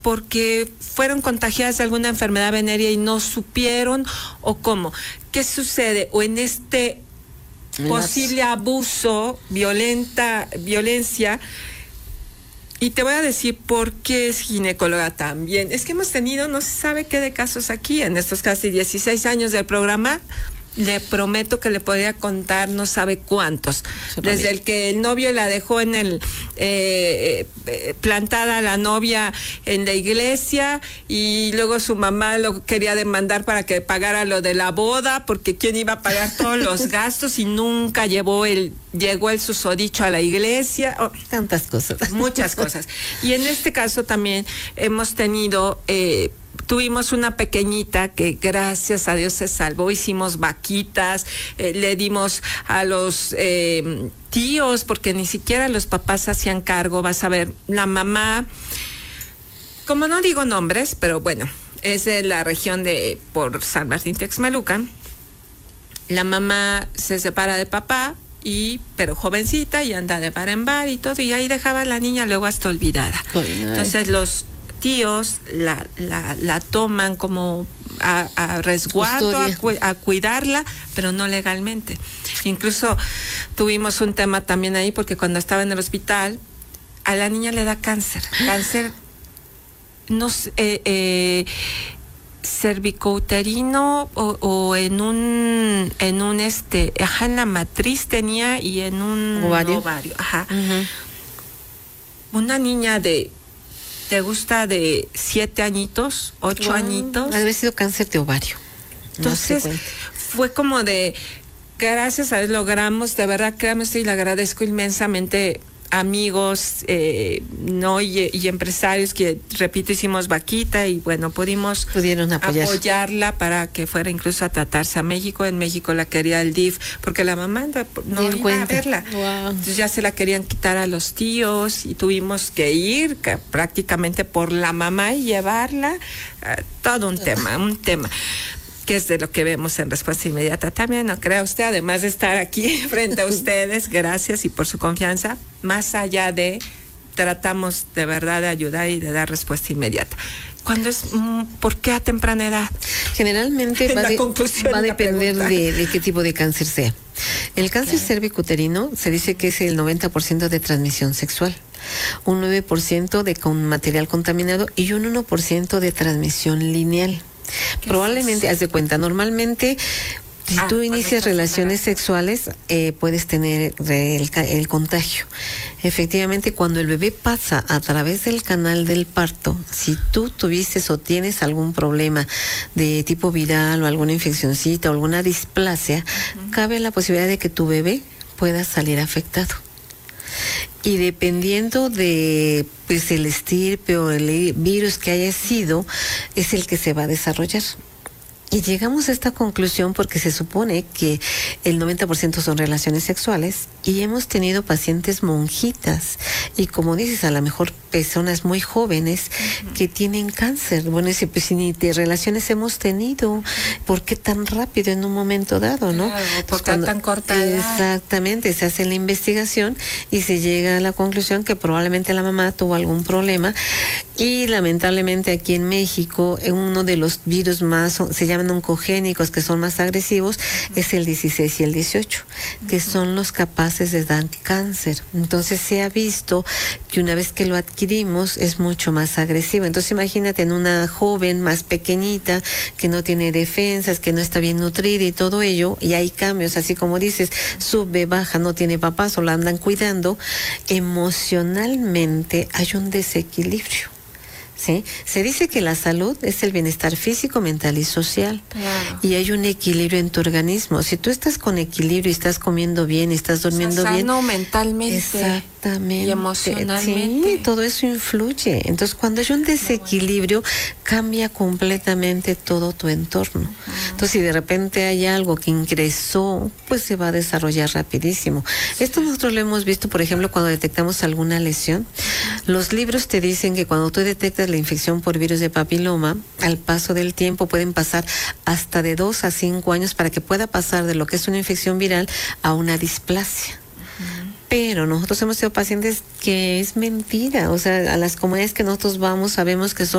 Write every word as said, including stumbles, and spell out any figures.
porque fueron contagiadas de alguna enfermedad venérea y no supieron, o cómo. ¿Qué sucede? O en este posible abuso, violenta, violencia, y te voy a decir por qué es ginecóloga también. Es que hemos tenido no se sabe qué de casos aquí, en estos casi dieciséis años del programa. Le prometo que le podría contar no sabe cuántos. Desde el que el novio la dejó en el eh, eh, plantada la novia en la iglesia, y luego su mamá lo quería demandar para que pagara lo de la boda, porque quién iba a pagar todos los gastos, y nunca llevó el llegó el susodicho a la iglesia. Oh, tantas cosas, muchas cosas. Y en este caso también hemos tenido eh, tuvimos una pequeñita que gracias a Dios se salvó, hicimos vaquitas, eh, le dimos a los eh, tíos, porque ni siquiera los papás hacían cargo. Vas a ver, la mamá, como no digo nombres, pero bueno, es de la región de por San Martín Texmelucan. La mamá se separa de papá, y pero jovencita, y anda de bar en bar y todo, y ahí dejaba a la niña luego hasta olvidada. Entonces los tíos la, la, la toman como a, a resguardo, a, cu a cuidarla, pero no legalmente. Incluso tuvimos un tema también ahí, porque cuando estaba en el hospital, a la niña le da cáncer. Cáncer, no sé, eh, eh, cervicouterino o, o en un, en un este, ajá, en la matriz tenía, y en un ovario. ovario ajá. Uh-huh. Una niña de ¿te gusta de siete añitos, ocho wow. añitos? Había sido cáncer de ovario. Entonces, no fue como de, gracias a Dios logramos, de verdad, créame, y le agradezco inmensamente, amigos, eh, no y, y empresarios que, repito, hicimos vaquita, y bueno, pudimos pudieron apoyar. apoyarla para que fuera incluso a tratarse a México. En México la quería el D I F, porque la mamá no iba cuenta. a verla. Wow. Entonces ya se la querían quitar a los tíos, y tuvimos que ir que, prácticamente por la mamá y llevarla. Uh, todo un tema, un tema. Que es de lo que vemos en Respuesta Inmediata también, no crea usted, además de estar aquí frente a ustedes, gracias y por su confianza, más allá de, tratamos de verdad de ayudar y de dar respuesta inmediata. ¿Cuándo es, por qué a temprana edad? Generalmente va, de, va a depender de, de qué tipo de cáncer sea. El cáncer okay. cervicuterino se dice que es el noventa por ciento de transmisión sexual, un nueve por ciento de con material contaminado y un uno por ciento de transmisión lineal. Probablemente, haz de cuenta, normalmente si ah, tú inicias relaciones sexuales eh, puedes tener el, el contagio. Efectivamente, cuando el bebé pasa a través del canal del parto, si tú tuviste o tienes algún problema de tipo viral o alguna infeccioncita o alguna displasia, uh-huh. cabe la posibilidad de que tu bebé pueda salir afectado. Y dependiendo de pues el estirpe o el virus que haya sido, es el que se va a desarrollar. Y llegamos a esta conclusión porque se supone que el noventa por ciento son relaciones sexuales, y hemos tenido pacientes monjitas y, como dices, a lo mejor personas muy jóvenes uh-huh. que tienen cáncer. Bueno, dice, pues si ni de relaciones hemos tenido, ¿por qué tan rápido en un momento dado, no? Claro, ¿por qué tan corta edad? Exactamente, se hace la investigación y se llega a la conclusión que probablemente la mamá tuvo algún problema, y lamentablemente aquí en México uno de los virus más, se llaman oncogénicos, que son más agresivos, uh-huh. es el dieciséis y el dieciocho, uh-huh. que son los capaces de dar cáncer. Entonces se ha visto que una vez que lo adquirimos es mucho más agresivo. Entonces imagínate en una joven más pequeñita que no tiene defensas, que no está bien nutrida y todo ello, y hay cambios, así como dices, sube, baja, no tiene papás o la andan cuidando, emocionalmente hay un desequilibrio. ¿Sí? Se dice que la salud es el bienestar físico, mental y social. Claro. Y hay un equilibrio en tu organismo. Si tú estás con equilibrio y estás comiendo bien y estás durmiendo o sea, bien. sano mentalmente. Exactamente. Y emocionalmente. Sí, todo eso influye. Entonces, cuando hay un desequilibrio, cambia completamente todo tu entorno. Uh-huh. Entonces, si de repente hay algo que ingresó, pues se va a desarrollar rapidísimo. Sí. Esto nosotros lo hemos visto, por ejemplo, cuando detectamos alguna lesión. Uh-huh. Los libros te dicen que cuando tú detectas la infección por virus de papiloma, al paso del tiempo pueden pasar hasta de dos a cinco años para que pueda pasar de lo que es una infección viral a una displasia. Uh-huh. Pero nosotros hemos sido pacientes que es mentira, o sea, a las comunidades que nosotros vamos sabemos que son